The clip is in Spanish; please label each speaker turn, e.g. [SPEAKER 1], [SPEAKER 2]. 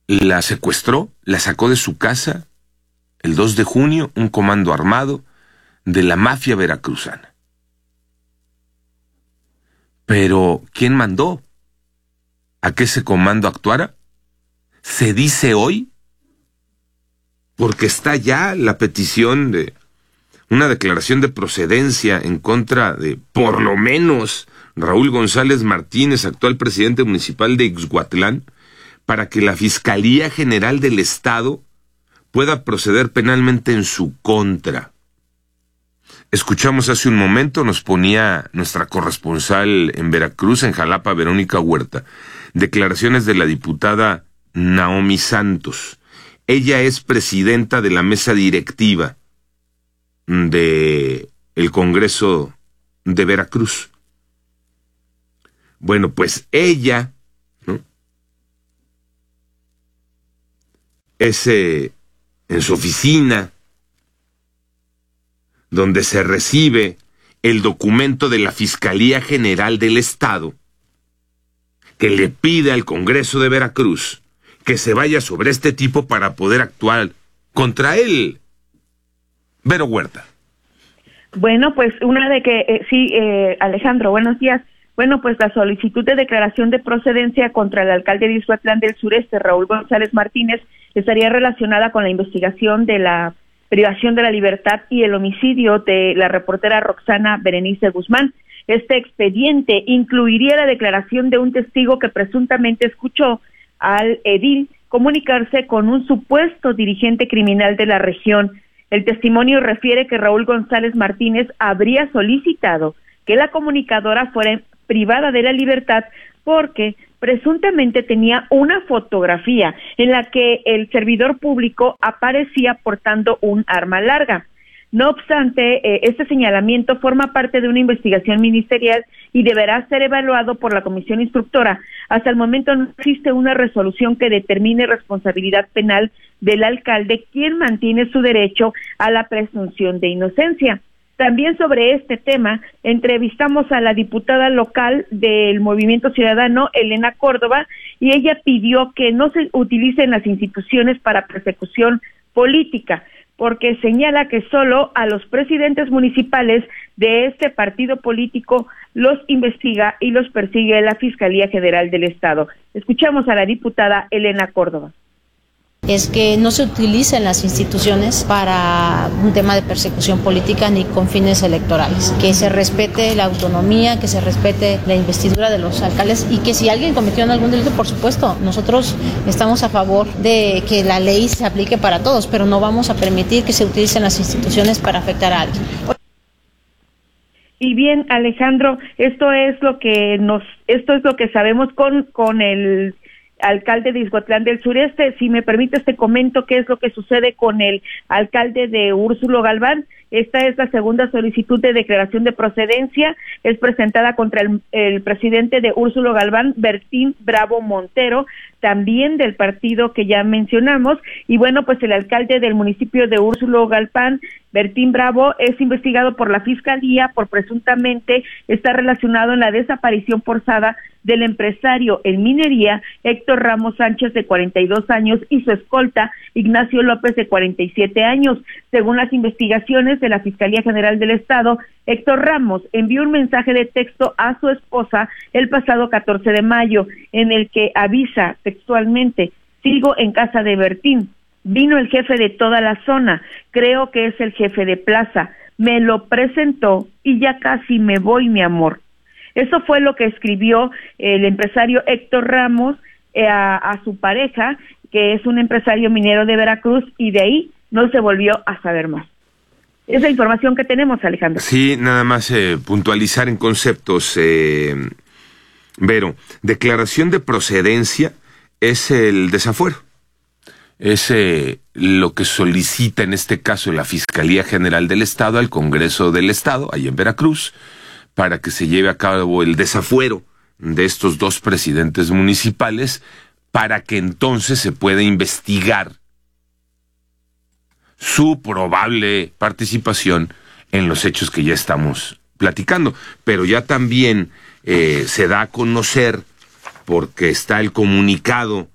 [SPEAKER 1] la secuestró, la sacó de su casa el 2 de junio, un comando armado de la mafia veracruzana. Pero, ¿quién mandó a que ese comando actuara? Se dice hoy, porque está ya la petición de una declaración de procedencia en contra de, por lo menos, Raúl González Martínez, actual presidente municipal de Ixhuatlán, para que la Fiscalía General del Estado pueda proceder penalmente en su contra. Escuchamos hace un momento, nos ponía nuestra corresponsal en Veracruz, en Jalapa, Verónica Huerta, declaraciones de la diputada Naomi Santos. Ella es presidenta de la mesa directiva de el Congreso de Veracruz. Bueno, pues ella, ¿no?, es en su oficina donde se recibe el documento de la Fiscalía General del Estado, que le pide al Congreso de Veracruz que se vaya sobre este tipo para poder actuar contra él. Vero Huerta.
[SPEAKER 2] Bueno, pues una de que, Alejandro, buenos días. Bueno, pues la solicitud de declaración de procedencia contra el alcalde de Ixhuatlán del Sureste, Raúl González Martínez, estaría relacionada con la investigación de la privación de la libertad y el homicidio de la reportera Roxana Berenice Guzmán. Este expediente incluiría la declaración de un testigo que presuntamente escuchó al edil comunicarse con un supuesto dirigente criminal de la región. El testimonio refiere que Raúl González Martínez habría solicitado que la comunicadora fuera privada de la libertad porque presuntamente tenía una fotografía en la que el servidor público aparecía portando un arma larga. No obstante, este señalamiento forma parte de una investigación ministerial y deberá ser evaluado por la comisión instructora. Hasta el momento no existe una resolución que determine responsabilidad penal del alcalde, quien mantiene su derecho a la presunción de inocencia. También sobre este tema entrevistamos a la diputada local del Movimiento Ciudadano, Elena Córdoba, y ella pidió que no se utilicen las instituciones para persecución política, porque señala que solo a los presidentes municipales de este partido político los investiga y los persigue la Fiscalía General del Estado. Escuchamos a la diputada Elena Córdoba.
[SPEAKER 3] Es que no se utilicen las instituciones para un tema de persecución política ni con fines electorales, que se respete la autonomía, que se respete la investidura de los alcaldes y que si alguien cometió algún delito, por supuesto, nosotros estamos a favor de que la ley se aplique para todos, pero no vamos a permitir que se utilicen las instituciones para afectar a alguien.
[SPEAKER 2] Y bien, Alejandro, esto es lo que sabemos con el alcalde de Ixhuatlán del Sureste. Si me permites, te comento qué es lo que sucede con el alcalde de Úrsulo Galván. Esta es la segunda solicitud de declaración de procedencia. Es presentada contra el presidente de Úrsulo Galván, Bertín Bravo Montero, también del partido que ya mencionamos. Y bueno, pues el alcalde del municipio de Úrsulo Galván, Bertín Bravo, es investigado por la Fiscalía por presuntamente estar relacionado en la desaparición forzada del empresario en minería Héctor Ramos Sánchez, de 42 años, y su escolta Ignacio López, de 47 años. Según las investigaciones de la Fiscalía General del Estado, Héctor Ramos envió un mensaje de texto a su esposa el pasado 14 de mayo, en el que avisa textualmente: sigo en casa de Bertín. Vino el jefe de toda la zona, creo que es el jefe de plaza, me lo presentó y ya casi me voy, mi amor. Eso fue lo que escribió el empresario Héctor Ramos a su pareja, que es un empresario minero de Veracruz, y de ahí no se volvió a saber más. Es la información que tenemos, Alejandro.
[SPEAKER 1] Sí, nada más puntualizar en conceptos, Vero. Declaración de procedencia es el desafuero. Es lo que solicita en este caso la Fiscalía General del Estado al Congreso del Estado, ahí en Veracruz, para que se lleve a cabo el desafuero de estos dos presidentes municipales, para que entonces se pueda investigar su probable participación en los hechos que ya estamos platicando. Pero ya también se da a conocer, porque está el comunicado